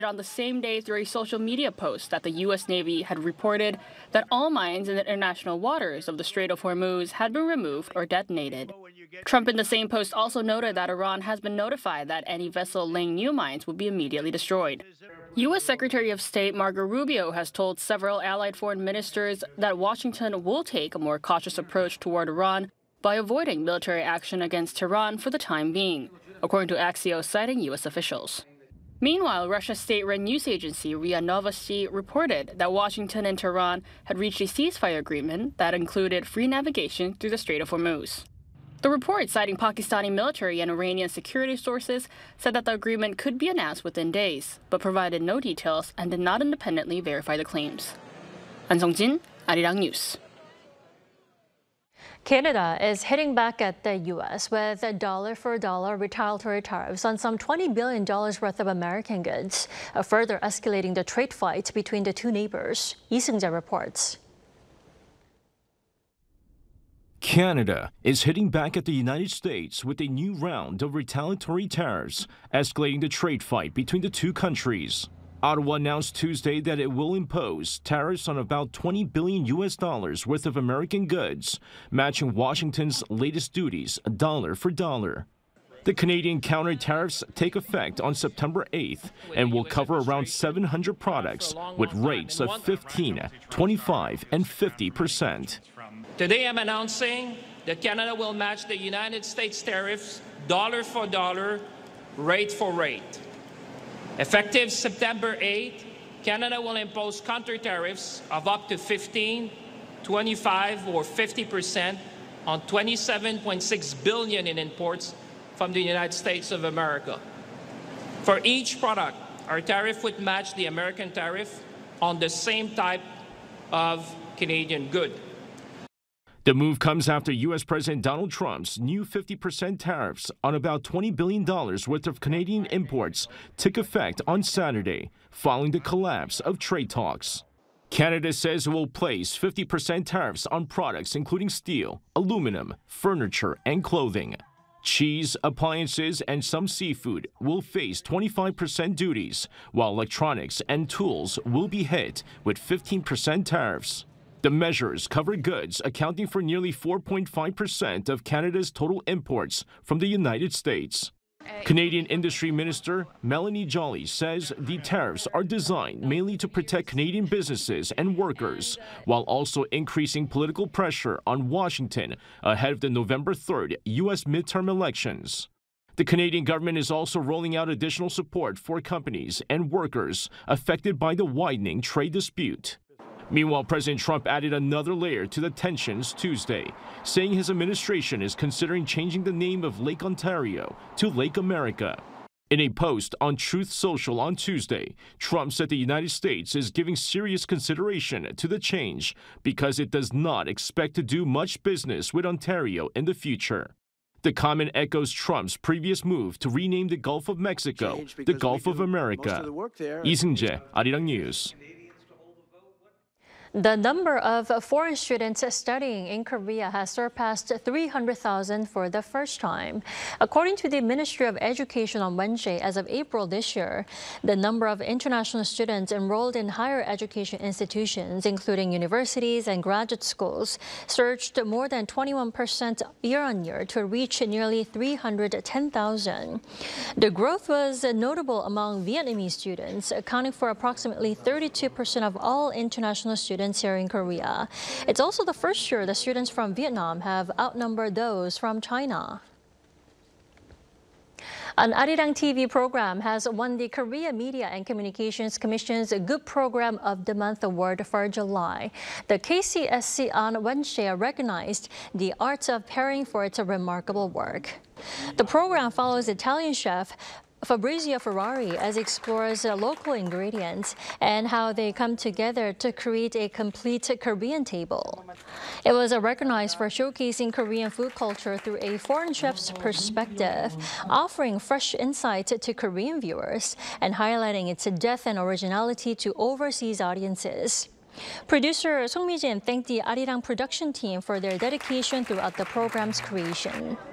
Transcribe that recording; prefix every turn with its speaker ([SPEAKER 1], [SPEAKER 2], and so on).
[SPEAKER 1] On the same day through a social media post that the U.S. Navy had reported that all mines in the international waters of the Strait of Hormuz had been removed or detonated. Trump in the same post also noted that Iran has been notified that any vessel laying new mines will be immediately destroyed. U.S. Secretary of State Marco Rubio has told several allied foreign ministers that Washington will take a more cautious approach toward Iran by avoiding military action against Tehran for the time being, according to Axios citing U.S. officials. Meanwhile, Russia's state-run news agency RIA Novosti reported that Washington and Tehran had reached a ceasefire agreement that included free navigation through the Strait of Hormuz. The report, citing Pakistani military and Iranian security sources, said that the agreement could be announced within days, but provided no details and did not independently verify the claims. An Sung-jin, Arirang News.
[SPEAKER 2] Canada is hitting back at the U.S. with dollar-for-dollar retaliatory tariffs on some $20 billion worth of American goods, further escalating the trade fight between the two neighbors. Lee Seung-jae reports.
[SPEAKER 3] Canada is hitting back at the United States with a new round of retaliatory tariffs, escalating the trade fight between the two countries. Ottawa announced Tuesday that it will impose tariffs on about $20 billion worth of American goods, matching Washington's latest duties, dollar for dollar. The Canadian counter tariffs take effect on September 8th and will cover around 700 products with rates of 15, 25, and 50%.
[SPEAKER 4] Today I'm announcing that Canada will match the United States tariffs dollar for dollar, rate for rate. Effective September 8, Canada will impose counter tariffs of up to 15, 25, or 50% on $27.6 billion in imports from the United States of America. For each product, our tariff would match the American tariff on the same type of Canadian good.
[SPEAKER 3] The move comes after U.S. President Donald Trump's new 50% tariffs on about $20 billion worth of Canadian imports took effect on Saturday, following the collapse of trade talks. Canada says it will place 50% tariffs on products including steel, aluminum, furniture, and clothing. Cheese, appliances, and some seafood will face 25% duties, while electronics and tools will be hit with 15% tariffs. The measures cover goods accounting for nearly 4.5% of Canada's total imports from the United States. Canadian Industry Minister Melanie Joly says the tariffs are designed mainly to protect Canadian businesses and workers, while also increasing political pressure on Washington ahead of the November 3rd U.S. midterm elections. The Canadian government is also rolling out additional support for companies and workers affected by the widening trade dispute. Meanwhile, President Trump added another layer to the tensions Tuesday, saying his administration is considering changing the name of Lake Ontario to Lake America. In a post on Truth Social on Tuesday, Trump said the United States is giving serious consideration to the change because it does not expect to do much business with Ontario in the future. The comment echoes Trump's previous move to rename the Gulf of Mexico the Gulf of America. Lee Seung-jae, Arirang News.
[SPEAKER 2] The number of foreign students studying in Korea has surpassed 300,000 for the first time. According to the Ministry of Education on Wednesday, as of April this year, the number of international students enrolled in higher education institutions, including universities and graduate schools, surged more than 21% year-on-year to reach nearly 310,000. The growth was notable among Vietnamese students, accounting for approximately 32% of all international students here in Korea. It's also the first year the students from Vietnam have outnumbered those from China. An Arirang TV program has won the Korea Media and Communications Commission's Good Program of the Month award for July. The KCSC on Wednesday recognized the art of pairing for its remarkable work. The program follows Italian chef Fabrizio Ferrari as he explores local ingredients and how they come together to create a complete Korean table. It was recognized for showcasing Korean food culture through a foreign chef's perspective, offering fresh insight to Korean viewers and highlighting its depth and originality to overseas audiences. Producer Song Mi-jin thanked the Arirang production team for their dedication throughout the program's creation.